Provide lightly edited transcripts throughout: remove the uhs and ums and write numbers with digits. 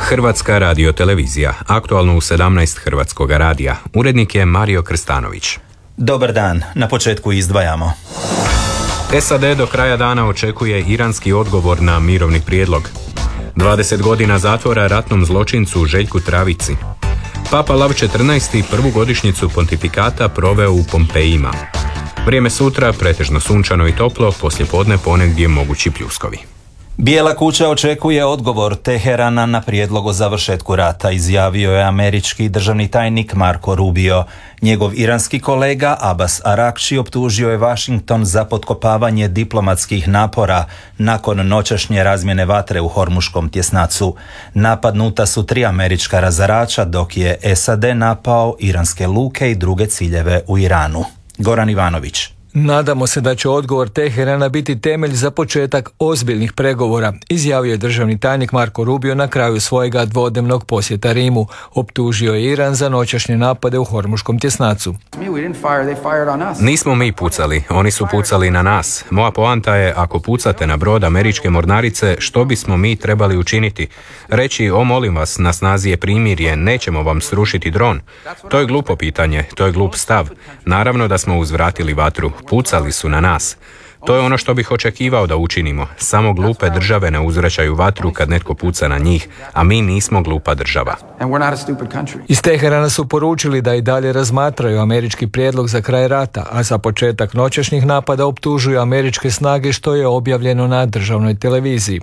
Hrvatska radiotelevizija, aktualno u 17 Hrvatskog radija. Urednik je Mario Krstanović. Dobar dan, na početku izdvajamo. SAD do kraja dana očekuje iranski odgovor na mirovni prijedlog. 20 godina zatvora ratnom zločincu Željku Travici. Papa Lav XIV. Prvu godišnjicu pontifikata proveo u Pompejima. Vrijeme sutra pretežno sunčano i toplo, poslijepodne ponegdje mogući pljuskovi. Bijela kuća očekuje odgovor Teherana na prijedlog o završetku rata, izjavio je američki državni tajnik Marco Rubio. Njegov iranski kolega Abbas Arakči optužio je Washington za potkopavanje diplomatskih napora nakon noćašnje razmjene vatre u Hormuškom tjesnacu. Napadnuta su 3 američka razarača, dok je SAD napao iranske luke i druge ciljeve u Iranu. Goran Ivanović. Nadamo se da će odgovor Teherana biti temelj za početak ozbiljnih pregovora, izjavio je državni tajnik Marco Rubio na kraju svojega dvodnevnog posjeta Rimu. Optužio je Iran za noćašnje napade u Hormuškom tjesnacu. Nismo mi pucali, oni su pucali na nas. Moja poanta je, ako pucate na brod američke mornarice, što bismo mi trebali učiniti? Reći, molim vas, na snazi je primirje, nećemo vam srušiti dron. To je glupo pitanje, to je glup stav. Naravno da smo uzvratili vatru. Pucali su na nas. To je ono što bih očekivao da učinimo. Samo glupe države ne uzvraćaju vatru kad netko puca na njih, a mi nismo glupa država. Iz Teherana su poručili da i dalje razmatraju američki prijedlog za kraj rata, a za početak noćašnjih napada optužuju američke snage, što je objavljeno na državnoj televiziji.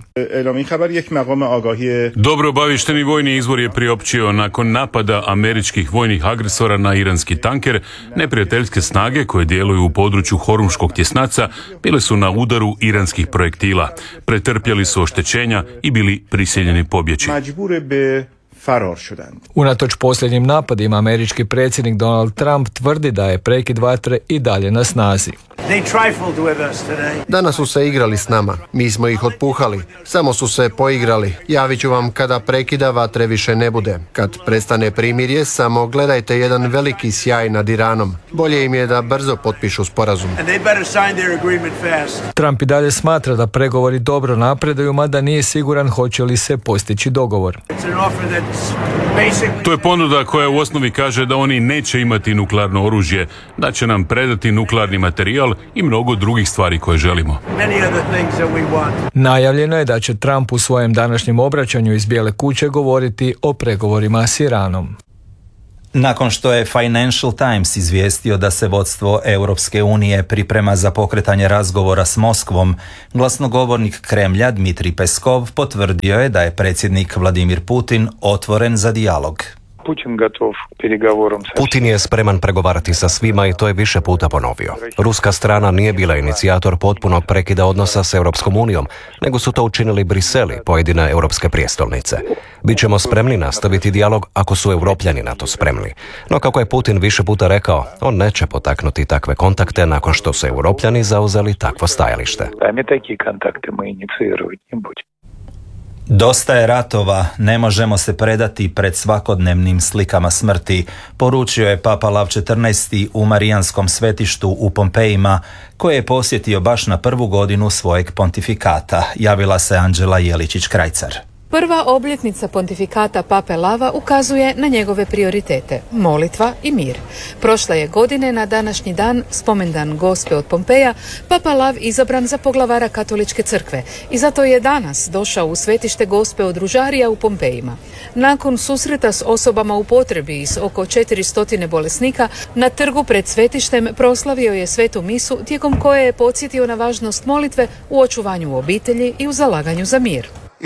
Dobro obaviješteni vojni izvor je priopćio, nakon napada američkih vojnih agresora na iranski tanker, neprijateljske snage koje djeluju u području Hormuškog tjesnaca bile su na udaru iranskih projektila, pretrpjeli su oštećenja i bili prisiljeni pobjeći. Unatoč posljednjim napadima, američki predsjednik Donald Trump tvrdi da je prekid vatre i dalje na snazi. Danas su se igrali s nama, mi smo ih otpuhali, samo su se poigrali. Javit ću vam kada prekida vatre više ne bude. Kad prestane primirje, samo gledajte jedan veliki sjaj nad Iranom. Bolje im je da brzo potpišu sporazum. Trump i dalje smatra da pregovori dobro napreduju, mada nije siguran hoće li se postići dogovor. To je ponuda koja u osnovi kaže da oni neće imati nuklearno oružje, da će nam predati nuklearni materijal i mnogo drugih stvari koje želimo. Najavljeno je da će Trump u svojem današnjem obraćanju iz Bijele kuće govoriti o pregovorima s Iranom. Nakon što je Financial Times izvijestio da se vodstvo Europske unije priprema za pokretanje razgovora s Moskvom, glasnogovornik Kremlja Dmitrij Peskov potvrdio je da je predsjednik Vladimir Putin otvoren za dijalog. Putin je spreman pregovarati sa svima i to je više puta ponovio. Ruska strana nije bila inicijator potpunog prekida odnosa s Europskom unijom, nego su to učinili Brisel i pojedine europske prijestolnice. Bićemo spremni nastaviti dijalog ako su Europljani na to spremni. No kako je Putin više puta rekao, on neće potaknuti takve kontakte nakon što su Europljani zauzeli takvo stajalište. Dosta je ratova, ne možemo se predati pred svakodnevnim slikama smrti, poručio je Papa Lav XIV. U Marijanskom svetištu u Pompejima, koje je posjetio baš na prvu godinu svojeg pontifikata, javila se Anđela Jeličić-Krajcar. Prva obljetnica pontifikata Pape Lava ukazuje na njegove prioritete, molitva i mir. Prošle je godine na današnji dan, spomendan Gospe od Pompeja, Papa Lav izabran za poglavara Katoličke crkve i zato je danas došao u svetište Gospe od Ružarija u Pompejima. Nakon susreta s osobama u potrebi i s oko 400 bolesnika, na trgu pred svetištem proslavio je svetu misu, tijekom koje je podsjetio na važnost molitve u očuvanju obitelji i u zalaganju za mir.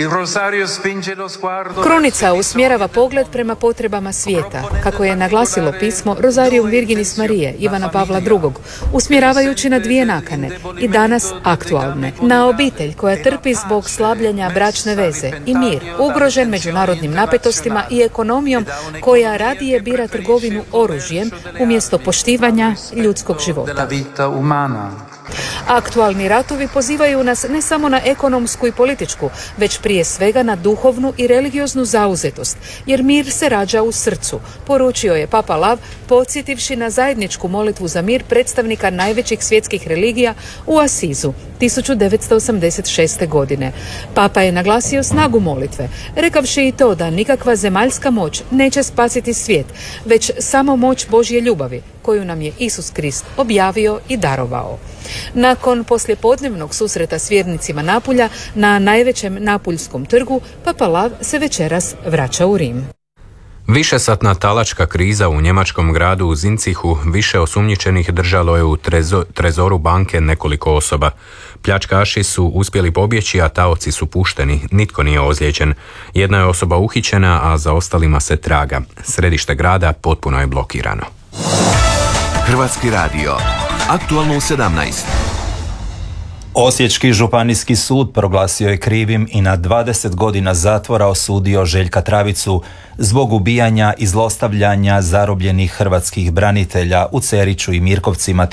Krunica usmjerava pogled prema potrebama svijeta, kako je naglasilo pismo Rosarium Virginis Marije Ivana Pavla II, usmjeravajući na 2 nakane i danas aktualne. Na obitelj koja trpi zbog slabljenja bračne veze i mir, ugrožen međunarodnim napetostima i ekonomijom koja radije bira trgovinu oružjem umjesto poštivanja ljudskog života. Aktualni ratovi pozivaju nas ne samo na ekonomsku i političku, već prije svega na duhovnu i religioznu zauzetost, jer mir se rađa u srcu, poručio je Papa Lav, podsjetivši na zajedničku molitvu za mir predstavnika najvećih svjetskih religija u Asizu 1986. godine. Papa je naglasio snagu molitve, rekavši i to da nikakva zemaljska moć neće spasiti svijet, već samo moć Božje ljubavi, koju nam je Isus Krist objavio i darovao. Nakon poslijepodnevnog susreta s vjernicima Napulja na najvećem napuljskom trgu, Papa Lav se večeras vraća u Rim. Višesatna talačka kriza u njemačkom gradu u Zincihu više osumnjičenih držalo je u trezoru banke nekoliko osoba. Pljačkaši su uspjeli pobjeći, a taoci su pušteni. Nitko nije ozlijeđen. Jedna je osoba uhićena, a za ostalima se traga. Središte grada potpuno je blokirano. Hrvatski radio. Aktualno u 17. Osječki županijski sud proglasio je krivim i na 20 godina zatvora osudio Željka Travicu zbog ubijanja i zlostavljanja zarobljenih hrvatskih branitelja u Ceriću i Mirkovcima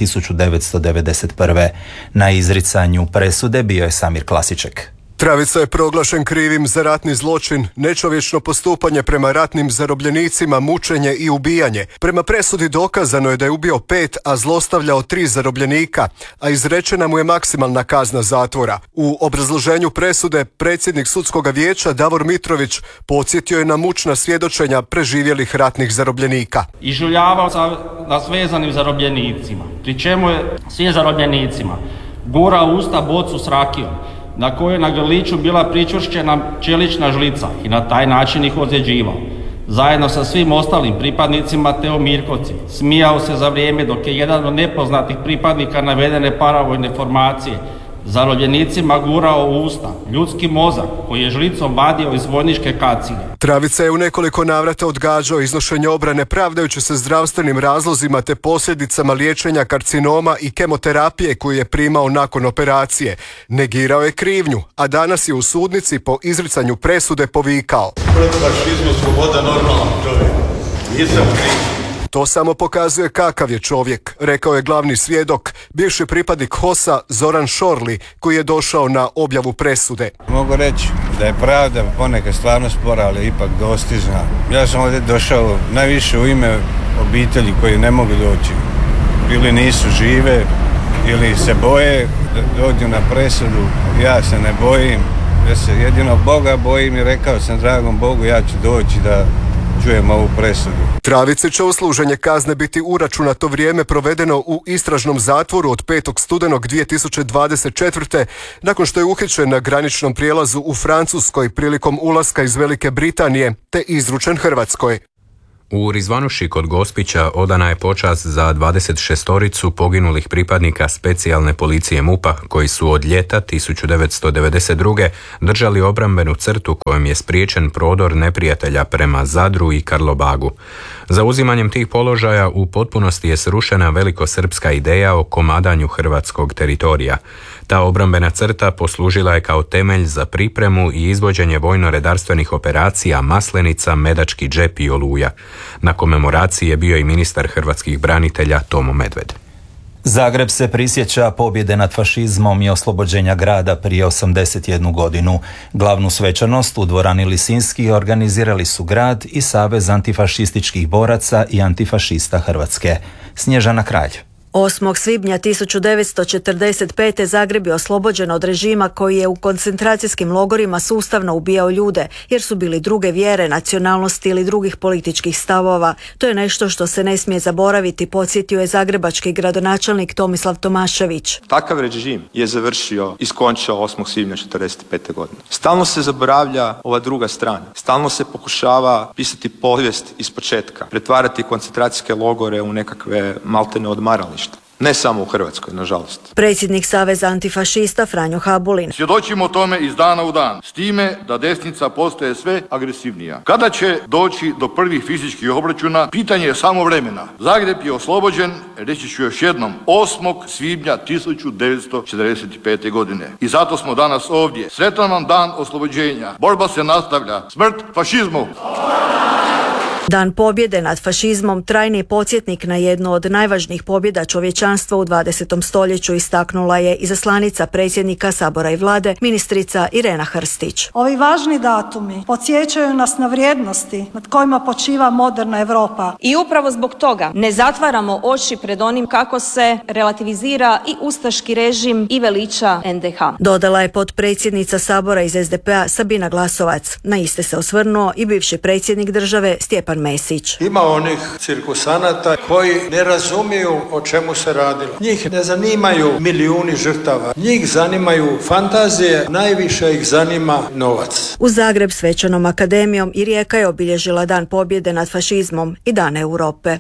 1991. Na izricanju presude bio je Samir Klasiček. Travica je proglašen krivim za ratni zločin, nečovječno postupanje prema ratnim zarobljenicima, mučenje i ubijanje. Prema presudi dokazano je da je ubio 5, a zlostavljao 3 zarobljenika, a izrečena mu je maksimalna kazna zatvora. U obrazloženju presude predsjednik sudskog vijeća Davor Mitrović podsjetio je na mučna svjedočenja preživjelih ratnih zarobljenika. Ižuljavao se nad svezanim zarobljenicima, pri čemu je svim zarobljenicima gurao u usta bocu s rakijom, na kojoj na grliću bila pričvršćena čelična žlica i na taj način ih ozljeđivao. Zajedno sa svim ostalim pripadnicima te u Mirkovci smijao se za vrijeme dok je jedan od nepoznatih pripadnika navedene paravojne formacije zarobljenicima gurao u usta ljudski mozak koji je žlicom vadio iz vojničke kacige. Travica je u nekoliko navrata odgađao iznošenje obrane pravdajući se zdravstvenim razlozima te posljedicama liječenja karcinoma i kemoterapije koju je primao nakon operacije. Negirao je krivnju, a danas je u sudnici po izricanju presude povikao: "Pred fašizmu sloboda normalan čovjek. Nisam kriv." To samo pokazuje kakav je čovjek, rekao je glavni svjedok, bivši pripadnik HOS-a Zoran Šorli, koji je došao na objavu presude. Mogu reći da je pravda ponekad stvarno spora, ali ipak dostižna. Ja sam ovdje došao najviše u ime obitelji koji ne mogu doći. Ili nisu žive, ili se boje da dođu na presudu. Ja se ne bojim, ja se jedino Boga bojim i rekao sam dragom Bogu ja ću doći da čujem ovu presudu. Travici će u služenje kazne biti uračunato vrijeme provedeno u istražnom zatvoru od 5. studenog 2024. nakon što je uhićen na graničnom prijelazu u Francuskoj prilikom ulaska iz Velike Britanije te izručen Hrvatskoj. U Rizvanuši kod Gospića odana je počast za 26 poginulih pripadnika specijalne policije MUP-a koji su od ljeta 1992. držali obrambenu crtu kojom je spriječen prodor neprijatelja prema Zadru i Karlobagu. Zauzimanjem tih položaja u potpunosti je srušena velikosrpska ideja o komadanju hrvatskog teritorija. Ta obrambena crta poslužila je kao temelj za pripremu i izvođenje vojno-redarstvenih operacija Maslenica, Medački džep i Oluja. Na komemoraciji je bio i ministar hrvatskih branitelja Tomo Medved. Zagreb se prisjeća pobjede nad fašizmom i oslobođenja grada prije 81 godinu. Glavnu svečanost u dvorani Lisinski organizirali su grad i Savez antifašističkih boraca i antifašista Hrvatske. Snježana Kralj. 8. svibnja 1945. Zagreb je oslobođen od režima koji je u koncentracijskim logorima sustavno ubijao ljude jer su bili druge vjere, nacionalnosti ili drugih političkih stavova. To je nešto što se ne smije zaboraviti, podsjetio je zagrebački gradonačelnik Tomislav Tomašević. Takav režim je završio i skončao 8. svibnja 1945. godine. Stalno se zaboravlja ova druga strana. Stalno se pokušava pisati povijest iz početka, pretvarati koncentracijske logore u nekakve maltene odmaralište. Ne samo u Hrvatskoj, nažalost. Predsjednik Saveza antifašista Franjo Habulin. Svjedočimo tome iz dana u dan, s time da desnica postaje sve agresivnija. Kada će doći do prvih fizičkih obračuna, pitanje je samo vremena. Zagreb je oslobođen, reći ću još jednom, 8. svibnja 1945. godine. I zato smo danas ovdje. Sretan vam dan oslobođenja. Borba se nastavlja. Smrt fašizmu! Dan pobjede nad fašizmom trajni podsjetnik na jednu od najvažnijih pobjeda čovječanstva u 20. stoljeću, istaknula je izaslanica predsjednika Sabora i vlade, ministrica Irena Hrstić. Ovi važni datumi podsjećaju nas na vrijednosti nad kojima počiva moderna Europa. I upravo zbog toga ne zatvaramo oči pred onim kako se relativizira i ustaški režim i veliča NDH. Dodala je potpredsjednica Sabora iz SDP-a Sabina Glasovac. Na iste se osvrnuo i bivši predsjednik države Stjepan Mesić. Ima onih cirkusanata koji ne razumiju o čemu se radilo. Njih ne zanimaju milijuni žrtava. Njih zanimaju fantazije, najviše ih zanima novac. U Zagreb svečanom akademijom i Rijeka je obilježila Dan pobjede nad fašizmom i Dan Europe.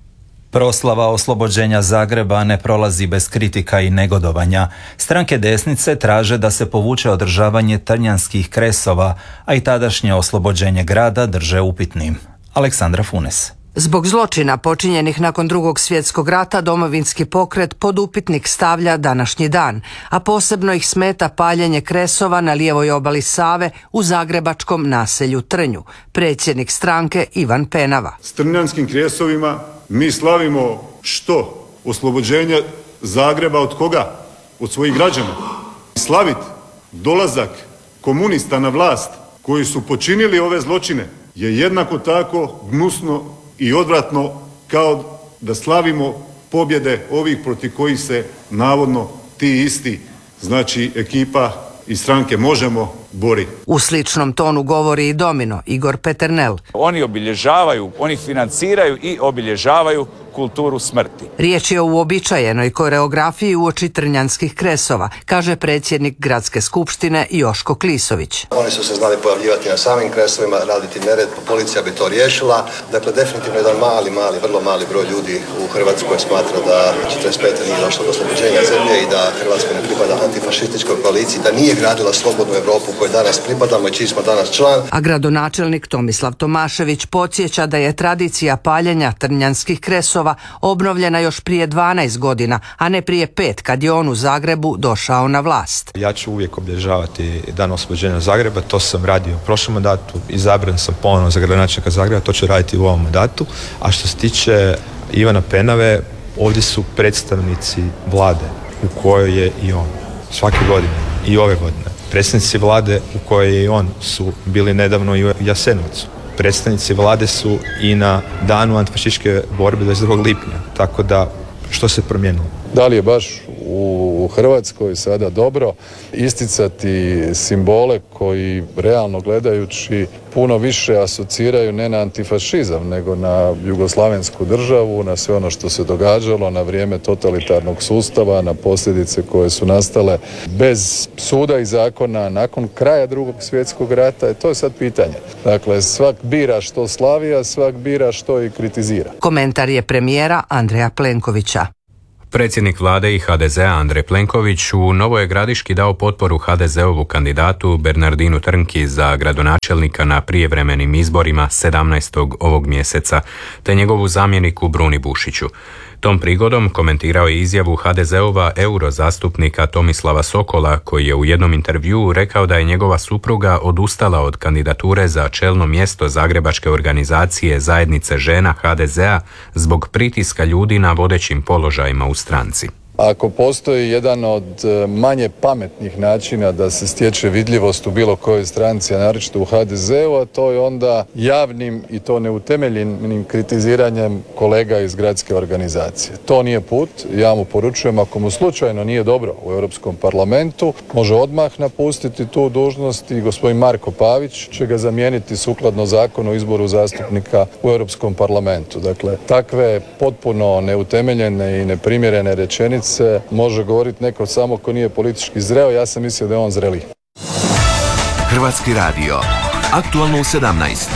Proslava oslobođenja Zagreba ne prolazi bez kritika i negodovanja. Stranke desnice traže da se povuče održavanje trnjanskih kresova, a i tadašnje oslobođenje grada drže upitnim. Aleksandra Funes. Zbog zločina počinjenih nakon Drugog svjetskog rata Domovinski pokret pod upitnik stavlja današnji dan, a posebno ih smeta paljenje kresova na lijevoj obali Save u zagrebačkom naselju Trnju. Predsjednik stranke Ivan Penava. S trnjanskim kresovima mi slavimo što? Oslobođenje Zagreba od koga? Od svojih građana. Slaviti dolazak komunista na vlast koji su počinili ove zločine je jednako tako gnusno i odvratno kao da slavimo pobjede ovih protiv kojih se navodno ti isti, znači ekipa i stranke Možemo bori. U sličnom tonu govori i Domino, Igor Peternel. Oni obilježavaju, oni financiraju i obilježavaju kulturu smrti. Riječ je o uobičajenoj koreografiji uoči trnjanskih kresova, kaže predsjednik gradske skupštine Joško Klisović. Oni su se znali pojavljivati na samim kresovima, raditi nered, policija bi to riješila. Dakle, definitivno jedan vrlo mali broj ljudi u Hrvatskoj smatra da 45. nije došlo do oslobođenja zemlje i da Hrvatska ne pripada antifašističkoj koaliciji, da nije gradila slobodnu Europu kojoj danas pripadamo i čiji smo danas član. A gradonačelnik Tomislav Tomašević podsjeća da je tradicija paljenja trnjanskih kresova obnovljena još prije 12 godina, a ne prije 5 kad je on u Zagrebu došao na vlast. Ja ću uvijek obilježavati Dan oslobođenja Zagreba, to sam radio u prošlom mandatu, izabran sam ponovno za gradonačelnika Zagreba, to ću raditi u ovom mandatu. A što se tiče Ivana Penave, ovdje su predstavnici vlade u kojoj je i on svake godine i ove godine. Predstavnici vlade u kojoj je i on su bili nedavno i u Jasenovcu. Predstavnici vlade su i na danu antifašističke borbe 22. lipnja. Tako da, što se promijenilo? Da li je baš u Hrvatskoj sada dobro isticati simbole koji realno gledajući puno više asociraju ne na antifašizam nego na jugoslavensku državu, na sve ono što se događalo, na vrijeme totalitarnog sustava, na posljedice koje su nastale bez suda i zakona nakon kraja Drugog svjetskog rata. To je sad pitanje. Dakle, svak bira što slavi, a svak bira što i kritizira. Komentar je premijera Andreja Plenkovića. Predsjednik vlade i HDZ-a Andrej Plenković u Novoj Gradiški dao potporu HDZ-ovu kandidatu Bernardinu Trnki za gradonačelnika na prijevremenim izborima 17. ovog mjeseca, te njegovu zamjeniku Bruni Bušiću. Tom prigodom komentirao je izjavu HDZ-ova eurozastupnika Tomislava Sokola, koji je u jednom intervjuu rekao da je njegova supruga odustala od kandidature za čelno mjesto zagrebačke organizacije Zajednice žena HDZ-a zbog pritiska ljudi na vodećim položajima u stranci. Ako postoji jedan od manje pametnih načina da se stječe vidljivost u bilo kojoj stranci, a naročito u HDZ-u, a to je onda javnim i to neutemeljenim kritiziranjem kolega iz gradske organizacije. To nije put. Ja mu poručujem, ako mu slučajno nije dobro u Europskom parlamentu, može odmah napustiti tu dužnost i gospodin Marko Pavić će ga zamijeniti sukladno zakonu o izboru zastupnika u Europskom parlamentu. Dakle, takve potpuno neutemeljene i neprimjerene rečenice može govoriti neko samo ko nije politički zreo. Ja sam mislio da je on zreli. Hrvatski radio. Aktualno u 17.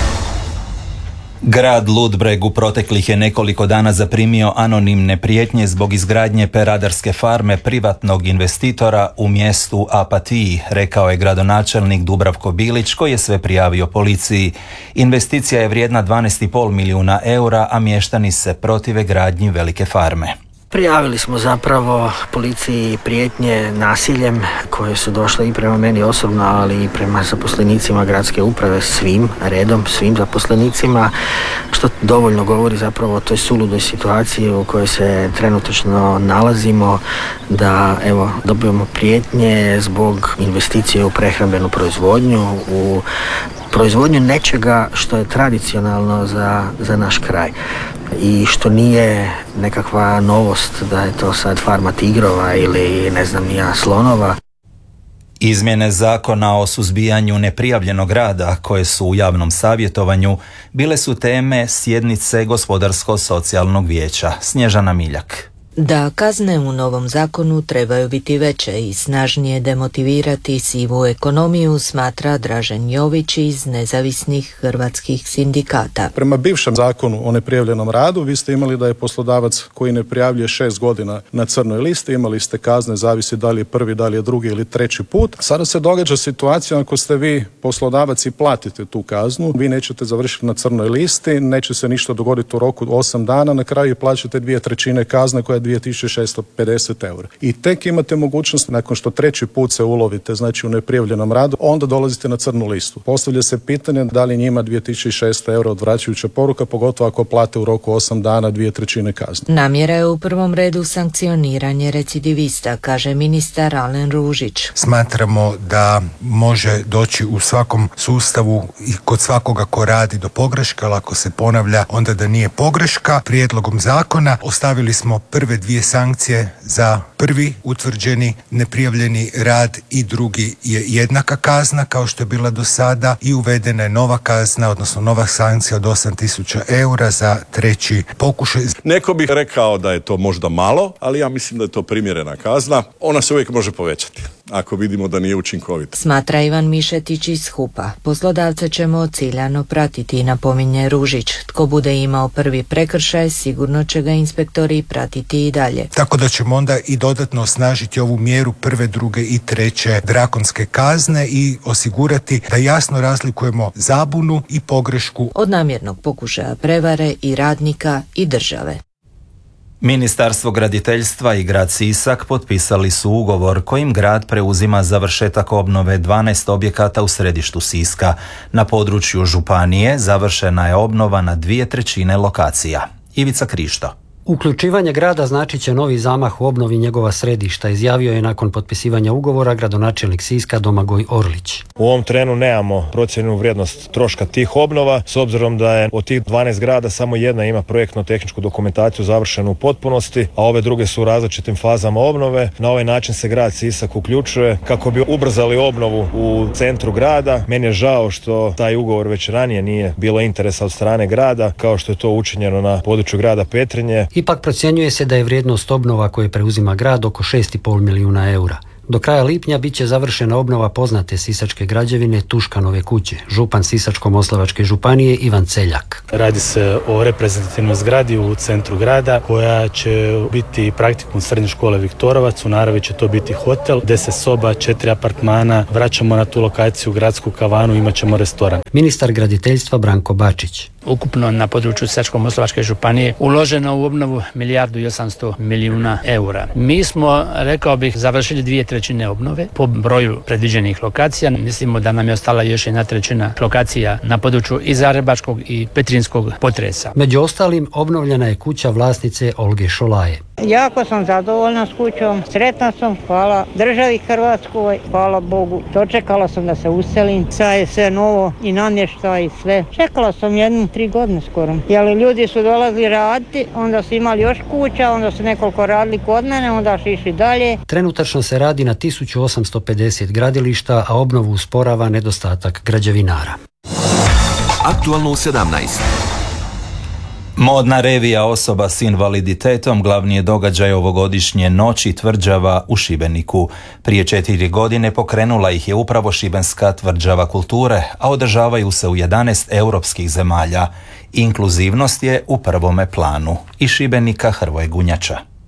Grad Ludbreg u proteklih je nekoliko dana zaprimio anonimne prijetnje zbog izgradnje peradarske farme privatnog investitora u mjestu Apatiji, rekao je gradonačelnik Dubravko Bilić, koji je sve prijavio policiji. Investicija je vrijedna 12,5 milijuna eura, a mještani se protive gradnji velike farme. Prijavili smo zapravo policiji prijetnje nasiljem koje su došle i prema meni osobno, ali i prema zaposlenicima gradske uprave, svim zaposlenicima, što dovoljno govori zapravo o toj suludoj situaciji u kojoj se trenutačno nalazimo, da evo dobijemo prijetnje zbog investicije u prehrambenu proizvodnju, u proizvodnju nečega što je tradicionalno za naš kraj i što nije nekakva novost da je to sad farma tigrova ili ne znam ni ja slonova. Izmjene zakona o suzbijanju neprijavljenog rada koje su u javnom savjetovanju bile su teme sjednice Gospodarsko-socijalnog vijeća. Snježana Miljak. Da kazne u novom zakonu trebaju biti veće i snažnije demotivirati sivu ekonomiju, smatra Dražen Jović iz nezavisnih hrvatskih sindikata. Prema bivšem zakonu o neprijavljenom radu vi ste imali da je poslodavac koji ne prijavljuje 6 godina na crnoj listi, imali ste kazne, zavisi da li je prvi, da li je drugi ili treći put. Sada se događa situacija ako ste vi poslodavac i platite tu kaznu, vi nećete završiti na crnoj listi, neće se ništa dogoditi u roku 8 dana, na kraju plaćate 2/3 kazne koja je 2650 eura. I tek imate mogućnost, nakon što treći put se ulovite, znači u neprijavljenom radu, onda dolazite na crnu listu. Postavlja se pitanje da li njima 2600 eura odvraćajuća poruka, pogotovo ako plate u roku 8 dana 2/3 kazne. Namjera je u prvom redu sankcioniranje recidivista, kaže ministar Alen Ružić. Smatramo da može doći u svakom sustavu i kod svakoga ko radi do pogreške, ali ako se ponavlja onda da nije pogreška. Prijedlogom zakona ostavili smo prve 2 sankcije za prvi utvrđeni neprijavljeni rad i drugi je jednaka kazna kao što je bila do sada i uvedena je nova kazna, odnosno nova sankcija od 8000 eura za treći pokušaj. Neko bi rekao da je to možda malo, ali ja mislim da je to primjerena kazna. Ona se uvijek može povećati ako vidimo da nije učinkovita. Smatra Ivan Mišetić iz HUP-a. Poslodavce ćemo ciljano pratiti, napominje Ružić. Tko bude imao prvi prekršaj, sigurno će ga inspektori pratiti i dalje. Tako da ćemo onda i dodatno osnažiti ovu mjeru prve, druge i treće drakonske kazne i osigurati da jasno razlikujemo zabunu i pogrešku od namjernog pokušaja prevare i radnika i države. Ministarstvo graditeljstva i grad Sisak potpisali su ugovor kojim grad preuzima završetak obnove 12 objekata u središtu Siska. Na području županije završena je obnova na 2/3 lokacija. Ivica Krišto. Uključivanje grada značit će novi zamah u obnovi njegova središta, izjavio je nakon potpisivanja ugovora gradonačelnik Siska Domagoj Orlić. U ovom trenu nemamo procjenu vrijednost troška tih obnova, s obzirom da je od tih 12 grada samo jedna ima projektno-tehničku dokumentaciju završenu u potpunosti, a ove druge su u različitim fazama obnove. Na ovaj način se grad Sisak uključuje kako bi ubrzali obnovu u centru grada. Meni je žao što taj ugovor već ranije nije bilo interesa od strane grada, kao što je to učinjeno na području grada Petrinje. Ipak procjenjuje se da je vrijednost obnova koje preuzima grad oko 6,5 milijuna eura. Do kraja lipnja bit će završena obnova poznate sisačke građevine Tuškanove kuće. Župan Sisačko-moslavačke županije Ivan Celjak. Radi se o reprezentativnoj zgradi u centru grada koja će biti praktikum srednje škole Viktorovac. U naravi će to biti hotel, 10 soba, 4 apartmana. Vraćamo na tu lokaciju gradsku kavanu, imat ćemo restoran. Ministar graditeljstva Branko Bačić. Ukupno na području Sisačko-moslavačke županije uloženo u obnovu 1,8 milijardi eura. Mi smo, rekao bih, završili 2/3 obnove po broju predviđenih lokacija. Mislimo da nam je ostala još 1/3 lokacija na području i zagrebačkog i petrinjskog potresa. Među ostalim obnovljena je kuća vlasnice Olge Šolaje. Jako sam zadovoljna s kućom, sretna sam, hvala državi Hrvatskoj, hvala Bogu. Dočekala sam da se uselim, sad je sve novo i namještaj i sve. Čekala sam 3 godine skoro. Jer ljudi su dolazili raditi, onda su imali još kuća, onda su nekoliko radili kod mene, onda su išli dalje. Trenutačno se radi na 1850 gradilišta, a obnovu usporava nedostatak građevinara. Aktualno u 17. Modna revija osoba s invaliditetom glavni je događaj ovogodišnje Noći tvrđava u Šibeniku. Prije 4 godine pokrenula ih je upravo Šibenska tvrđava kulture, a održavaju se u 11 europskih zemalja. Inkluzivnost je u prvome planu. Iz Šibenika Hrvoje Gunjača.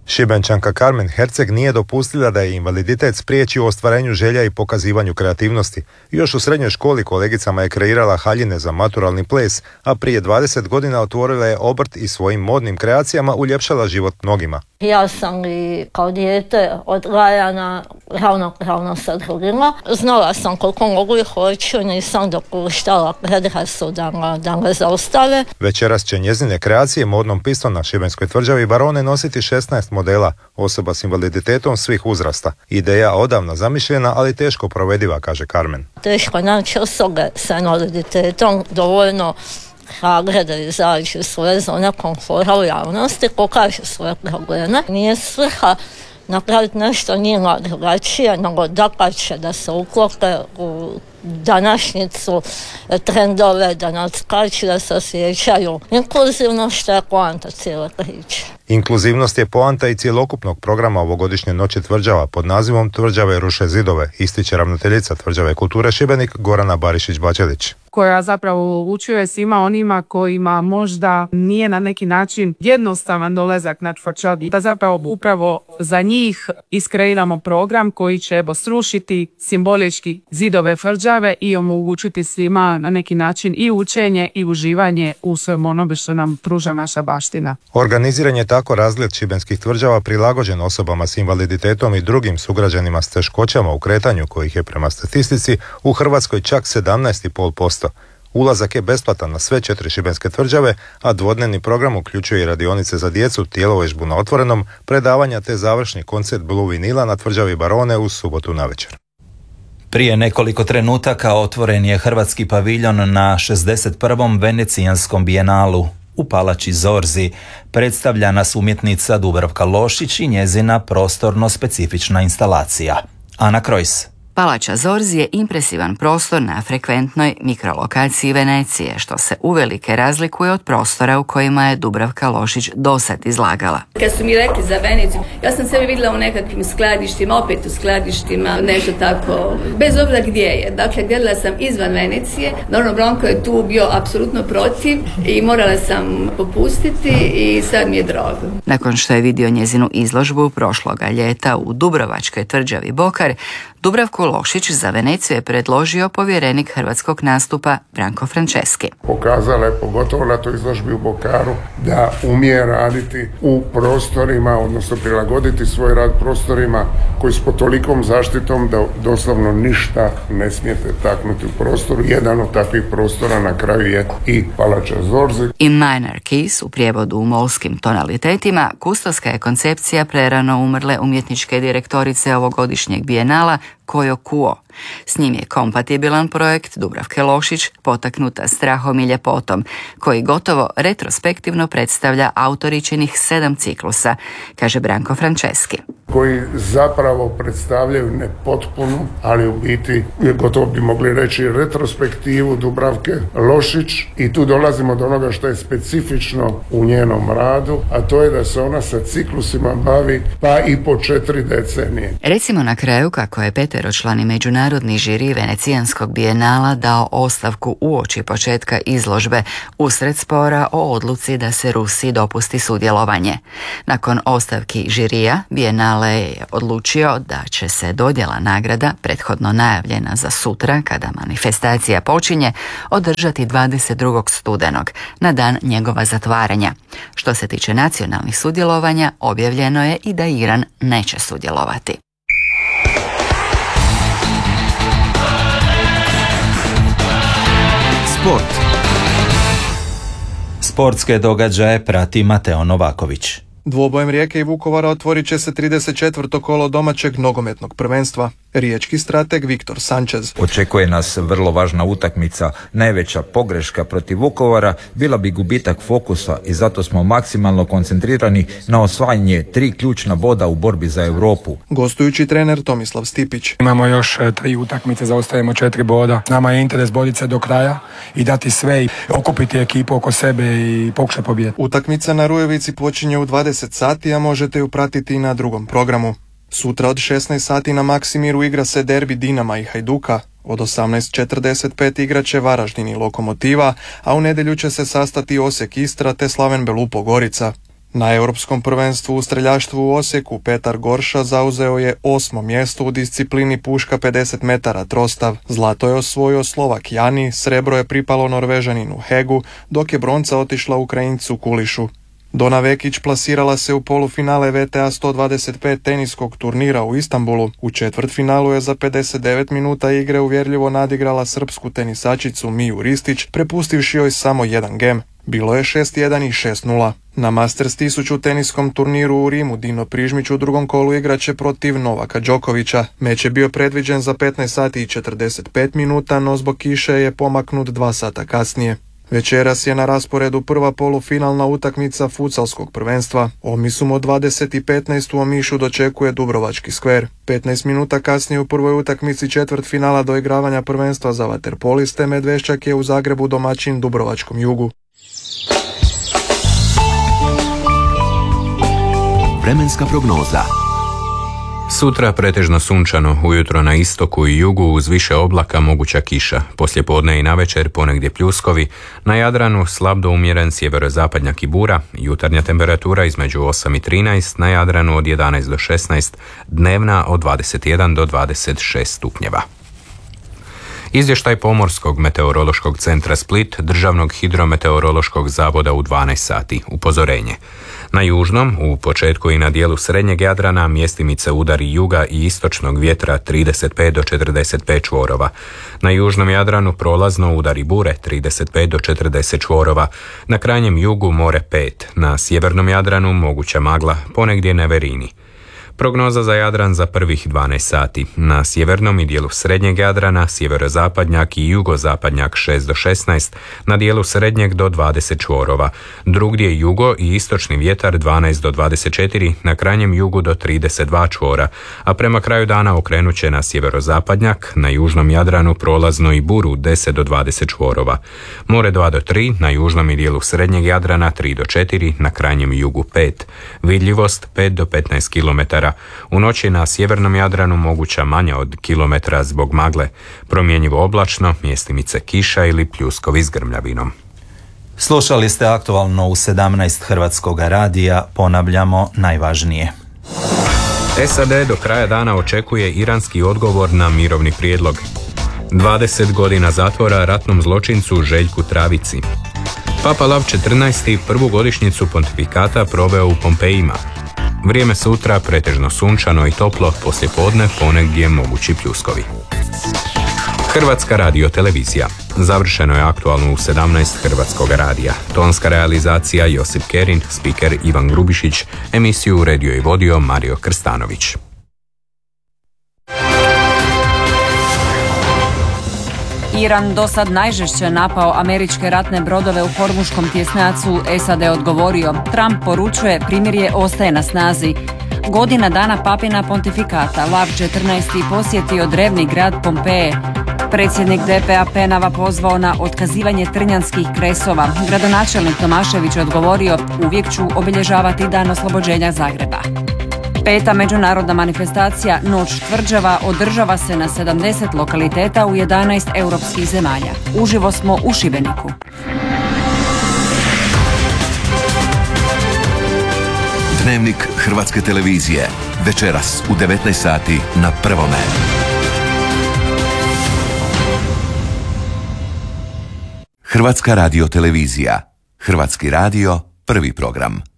Šibenčanka Carmen Herceg nije dopustila da je invaliditet spriječi u ostvarenju želja i pokazivanju kreativnosti. Još u srednjoj školi kolegicama je kreirala haljine za maturalni ples, a prije 20 godina otvorila je obrt i svojim modnim kreacijama uljepšala život mnogima. Ja sam i kao dijete odgajana ravnopravno sa drugima. Znala sam koliko mogu i hoću, nisam dopuštala predrasudama da me zaustave. Večeras će njezine kreacije modnom pistom na šibenskoj tvrđavi Barone nositi 16 modela osoba s invaliditetom svih uzrasta. Ideja odavno zamišljena, ali teško provediva, kaže Carmen. Teško naći osobe sa invaliditetom dovoljno hrabre da izađu svoje zone komfora u javnosti, pokažu svoje probleme. Nije svrha napraviti nešto njima drugačije, nego dapače da se uklope u današnjicu, trendove, da nadskaču, da se osjećaju inkluzivno, što je poanta cijele priče. Inkluzivnost je poanta i cjelokupnog programa ovogodišnje Noći tvrđava pod nazivom Tvrđave ruše zidove, ističe ravnateljica Tvrđave kulture Šibenik Gorana Barišić-Bačelić. Koja zapravo upućuje svima onima kojima možda nije na neki način jednostavan dolazak na tvrđavu, da zapravo upravo za njih iskreiramo program koji će srušiti simbolički zidove tvrđave i omogućiti svima na neki način i učenje i uživanje u svem onome što nam pruža naša baština. Organiziran je tako razgled šibenskih tvrđava prilagođen osobama s invaliditetom i drugim sugrađanima s teškoćama u kretanju, kojih je prema statistici u Hrvatskoj čak 17,5%. Ulazak je besplatan na sve 4 šibenske tvrđave, a dvodnevni program uključuje i radionice za djecu, tjelovježbu na otvorenom, predavanja te završni koncert Blue vinila na tvrđavi Barone u subotu navečer. Prije nekoliko trenutaka otvoren je hrvatski paviljon na 61. Venecijanskom bijenalu. U palači Zorzi predstavlja nas umjetnica Dubravka Lošić i njezina prostorno specifična instalacija. Ana Krojs. Palača Zorzi je impresivan prostor na frekventnoj mikrolokaciji Venecije, što se uvelike razlikuje od prostora u kojima je Dubravka Lošić dosad izlagala. Kad su mi rekli za Veneciju, ja sam sebe vidjela u nekakvim skladištima, opet u skladištima, nešto tako, bez obzira gdje je. Dakle, gledala sam izvan Venecije, naravno Branko je tu bio apsolutno protiv i morala sam popustiti i sad mi je drago. Nakon što je vidio njezinu izložbu prošloga ljeta u dubrovačkoj tvrđavi Bokar, Dubravku Lošić za Veneciju je predložio povjerenik hrvatskog nastupa Branko Franceski. Pokazala je, pogotovo na toj izložbi u Bokaru, da umije raditi u prostorima, odnosno prilagoditi svoj rad prostorima koji su pod tolikom zaštitom da doslovno ništa ne smijete taknuti u prostoru. Jedan od takvih prostora na kraju je i Palača Zorzi. In minor keys, u prijevodu u molskim tonalitetima, kustoska je koncepcija prerano umrle umjetničke direktorice ovogodišnjeg bijenala Kojo Kuo. S njim je kompatibilan projekt Dubravke Lošić, potaknuta strahom i ljepotom, koji gotovo retrospektivno predstavlja autoričinih 7 ciklusa, kaže Branko Franceski. Koji zapravo predstavljaju nepotpunu, ali u biti gotovo bi mogli reći retrospektivu Dubravke Lošić, i tu dolazimo do onoga što je specifično u njenom radu, a to je da se ona sa ciklusima bavi pa i po 4 decenije. Recimo na kraju kako je peteročlani međunarodni žiri Venecijanskog bijenala dao ostavku uoči početka izložbe usred spora o odluci da se Rusiji dopusti sudjelovanje. Nakon ostavki žirija, bijenale je odlučio da će se dodjela nagrada, prethodno najavljena za sutra kada manifestacija počinje, održati 22. studenog, na dan njegova zatvaranja. Što se tiče nacionalnih sudjelovanja, objavljeno je i da Iran neće sudjelovati. Sport. Sportske događaje prati Mateo Novaković. Dvobojem Rijeke i Vukovara otvorit će se 34. kolo domaćeg nogometnog prvenstva. Riječki strateg Viktor Sanchez. Očekuje nas vrlo važna utakmica. Najveća pogreška protiv Vukovara bila bi gubitak fokusa i zato smo maksimalno koncentrirani na osvajanje 3 ključna boda u borbi za Europu. Gostujući trener Tomislav Stipić. Imamo još 3 utakmice, zaostajemo 4 boda. Nama je interes boriti se do kraja i dati sve i okupiti ekipu oko sebe i pokušati pobijediti. Utakmica na Rujevici počinje u 20 sati, a možete ju pratiti i na drugom programu. Sutra od 16 sati na Maksimiru igra se derbi Dinama i Hajduka. Od 18:45 igraće Varaždin i Lokomotiva, a u nedjelju će se sastati Osijek Istra te Slaven Belupo Gorica. Na Europskom prvenstvu u streljaštvu u Osijeku Petar Gorša zauzeo je 8. mjesto u disciplini puška 50 metara trostav. Zlato je osvojio Slovak Jani, srebro je pripalo Norvežaninu Hegu, dok je bronca otišla Ukrajincu Kulišu. Dona Vekić plasirala se u polufinale VTA 125 teniskog turnira u Istanbulu. U četvrtfinalu je za 59 minuta igre uvjerljivo nadigrala srpsku tenisačicu Miju Ristić, prepustivši joj samo jedan gem. Bilo je 6-1 i 6-0. Na Masters 1000 teniskom turniru u Rimu Dino Prižmić u drugom kolu igraće protiv Novaka Đokovića. Meč je bio predviđen za 15 sati i 45 minuta, no zbog kiše je pomaknut 2 sata kasnije. Večeras je na rasporedu prva polufinalna utakmica futsalskog prvenstva. Omisum od 20:15 u Omišu dočekuje Dubrovački skver. 15 minuta kasnije u prvoj utakmici četvrtfinala doigravanja prvenstva za vaterpoliste Medveščak je u Zagrebu domaćin Dubrovačkom Jugu. Vremenska prognoza. Sutra pretežno sunčano, ujutro na istoku i jugu uz više oblaka moguća kiša, poslijepodne i navečer ponegdje pljuskovi, na Jadranu slab do umjeren sjeverozapadnjak i bura, jutarnja temperatura između 8 i 13, na Jadranu od 11 do 16, dnevna od 21 do 26 stupnjeva. Izvještaj Pomorskog meteorološkog centra Split, Državnog hidrometeorološkog zavoda u 12 sati. Upozorenje. Na južnom, u početku i na dijelu srednjeg Jadrana, mjestimice udari juga i istočnog vjetra 35 do 45 čvorova. Na južnom Jadranu prolazno udari bure 35 do 40 čvorova. Na krajnjem jugu more 5. Na sjevernom Jadranu moguća magla, ponegdje neverini. Prognoza za Jadran za prvih 12 sati. Na sjevernom i dijelu srednjeg Jadrana sjeverozapadnjak i jugozapadnjak 6 do 16, na dijelu srednjeg do 20 čvorova. Drugdje jugo i istočni vjetar 12 do 24, na krajnjem jugu do 32 čvora, a prema kraju dana okrenut će na sjeverozapadnjak, na južnom Jadranu prolazno i buru 10 do 20 čvorova. More 2 do 3, na južnom i dijelu srednjeg Jadrana 3 do 4, na krajnjem jugu 5. Vidljivost 5 do 15 km. U noći na sjevernom Jadranu moguća manja od kilometra zbog magle, promjenjivo oblačno, mjestimice kiša ili pljuskovi s grmljavinom. Slušali ste aktualno u 17 Hrvatskog radija, ponavljamo najvažnije. SAD do kraja dana očekuje iranski odgovor na mirovni prijedlog. 20 godina zatvora ratnom zločincu Željku Travici. Papa Lav XIV. Prvu godišnjicu pontifikata proveo u Pompejima. Vrijeme sutra pretežno sunčano i toplo, poslijepodne ponegdje mogući pljuskovi. Hrvatska radiotelevizija. Završeno je aktualno u 17 Hrvatskog radija. Tonska realizacija Josip Kerin, spiker Ivan Grubišić, emisiju uredio i vodio Mario Krstanović. Iran dosad najžešće napao američke ratne brodove u Hormuškom tjesnacu, SAD odgovorio. Trump poručuje primirje ostaje na snazi. Godina dana papina pontifikata, Lav XIV. Posjetio drevni grad Pompeje. Predsjednik DPA Penava pozvao na otkazivanje trnjanskih kresova. Gradonačelnik Tomašević odgovorio, uvijek ću obilježavati dan oslobođenja Zagreba. 5. međunarodna manifestacija Noć tvrđava održava se na 70 lokaliteta u 11 europskih zemalja. Uživo smo u Šibeniku. Dnevnik Hrvatske televizije. Večeras u 19 sati na Prvome. Hrvatska radiotelevizija. Hrvatski radio, prvi program.